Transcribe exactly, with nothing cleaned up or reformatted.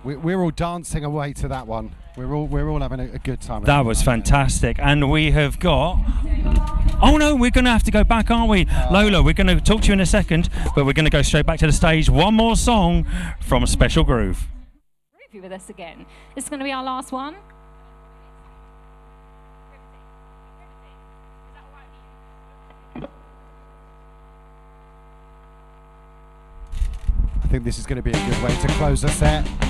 We, we're all dancing away to that one. We're all we're all having a, a good time. That was fantastic. And we have got... Oh no, we're going to have to go back, aren't we? Uh, Lola, we're going to talk to you in a second, but we're going to go straight back to the stage. One more song from Special Groove. Groovy with us again. This is going to be our last one. I think this is going to be a good way to close the set.